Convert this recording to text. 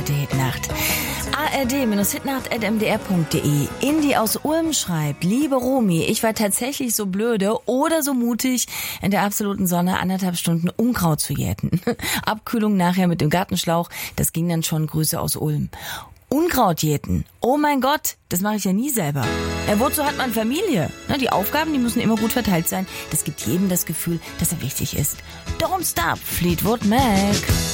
Hitnacht. ard-hitnacht@mdr.de. Indi aus Ulm schreibt: Liebe Romy, ich war tatsächlich so blöde oder so mutig, in der absoluten Sonne 1,5 Stunden Unkraut zu jäten. Abkühlung nachher mit dem Gartenschlauch, das ging dann schon. Grüße aus Ulm. Unkraut jäten. Oh mein Gott, das mache ich ja nie selber. Wozu hat man Familie? Die Aufgaben, die müssen immer gut verteilt sein. Das gibt jedem das Gefühl, dass er wichtig ist. Don't Stop, Fleetwood Mac.